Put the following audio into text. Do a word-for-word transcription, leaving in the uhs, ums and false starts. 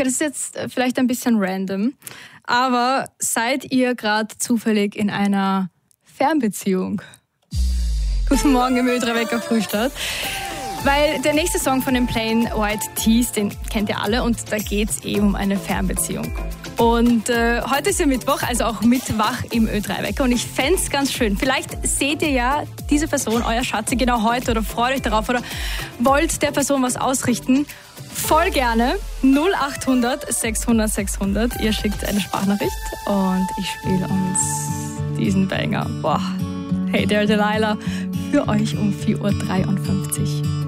Okay, das ist jetzt vielleicht ein bisschen random, aber seid ihr gerade zufällig in einer Fernbeziehung? Guten Morgen im Ö drei Wecker Frühstart. Weil der nächste Song von den Plain White T's, den kennt ihr alle und da geht es eben um eine Fernbeziehung. Und äh, heute ist ja Mittwoch, also auch mit wach im Ö drei Wecker und ich fände es ganz schön. Vielleicht seht ihr ja diese Person, euer Schatzi, genau heute oder freut euch darauf oder wollt der Person was ausrichten. Voll gerne null acht hundert sechshundert sechshundert. Ihr schickt eine Sprachnachricht und ich spiele uns diesen Banger. Boah, Hey There Delilah für euch um vier Uhr dreiundfünfzig.